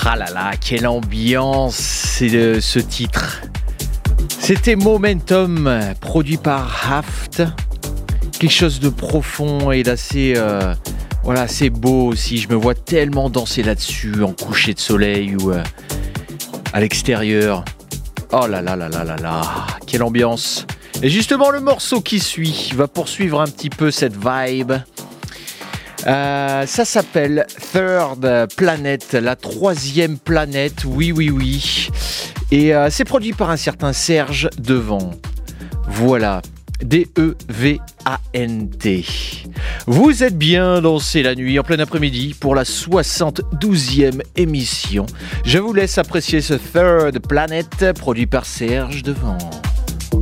Ah là là, quelle ambiance, c'est ce titre. C'était Momentum, produit par Haft. Quelque chose de profond et d'assez c'est beau aussi. Je me vois tellement danser là-dessus en coucher de soleil ou à l'extérieur. Oh là là là là là là, quelle ambiance. Et justement, le morceau qui suit va poursuivre un petit peu cette vibe. Ça s'appelle Third Planet, la troisième planète, oui. Et c'est produit par un certain Serge Devant. Voilà, D-E-V-A-N-T. Vous êtes bien dans C'est la nuit en plein après-midi pour la 72e émission. Je vous laisse apprécier ce Third Planet produit par Serge Devant.